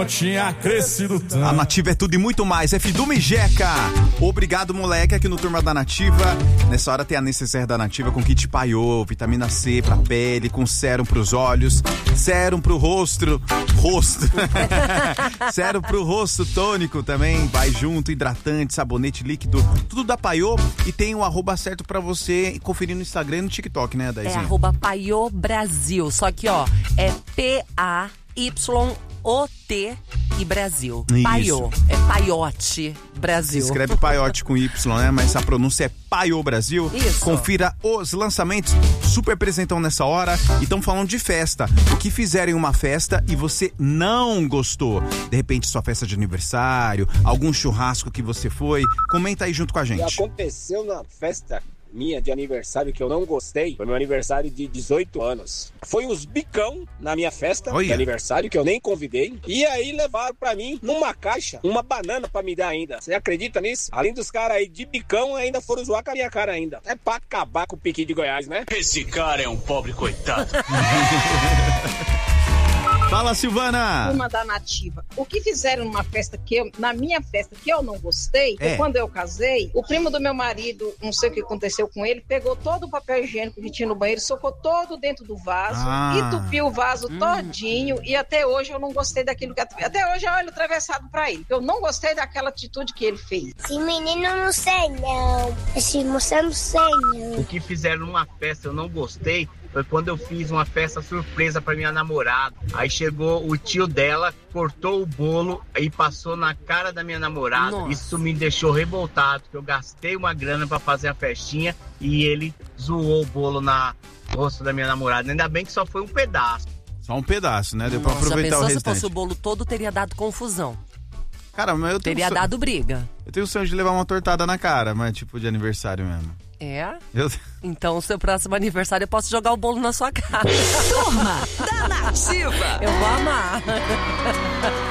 não tinha crescido tanto. A Nativa é tudo e muito mais. É Fidume Jeca. Obrigado, moleque, aqui no Turma da Nativa. Nessa hora tem a necessaire da Nativa com kit paiô, vitamina C pra pele, com sérum pros olhos, sérum pro rosto. Sérum pro rosto tônico também. Vai junto, hidratante, sabonete líquido, tudo da Paiô. E tem o arroba certo pra você conferir no Instagram e no TikTok, né, Daizinha? É arroba Paiô Brasil. Só que, ó, é PAYOT e Brasil. Isso. Paiô. É Paiote Brasil. Se escreve Paiote com Y, né? Mas a pronúncia é Paiô Brasil. Isso. Confira os lançamentos. Super presentão nessa hora. E estão falando de festa. O que fizeram em uma festa e você não gostou? De repente, sua festa de aniversário, algum churrasco que você foi. Comenta aí junto com a gente. Aconteceu na festa minha de aniversário que eu não gostei. Foi meu aniversário de 18 anos. Foi os bicão na minha festa de aniversário, que eu nem convidei. E aí levaram pra mim, numa caixa, uma banana pra me dar ainda. Você acredita nisso? Além dos caras aí de bicão, ainda foram zoar com a minha cara ainda. É pra acabar com o piqui de Goiás, né? Esse cara é um pobre coitado. Fala, Silvana! Turma da Nativa. O que fizeram na minha festa que eu não gostei, foi quando eu casei, o primo do meu marido, não sei o que aconteceu com ele, pegou todo o papel higiênico que tinha no banheiro, socou todo dentro do vaso, entupiu o vaso todinho, e até hoje eu não gostei daquilo que... Até hoje eu olho atravessado pra ele, porque eu não gostei daquela atitude que ele fez. Esse menino eu não sei não, esse moço eu não sei não. O que fizeram numa festa eu não gostei foi quando eu fiz uma festa surpresa pra minha namorada. Aí chegou o tio dela, cortou o bolo e passou na cara da minha namorada. Nossa. Isso me deixou revoltado, porque eu gastei uma grana pra fazer a festinha e ele zoou o bolo na rosto da minha namorada. Ainda bem que só foi um pedaço. Só um pedaço, né? Deu pra aproveitar o restante. Se fosse o bolo todo, teria dado confusão. Cara, mas eu teria dado briga. Eu tenho o sonho de levar uma tortada na cara, mas tipo de aniversário mesmo. É? Então, o seu próximo aniversário eu posso jogar o bolo na sua cara. Turma da Nativa. Eu vou amar.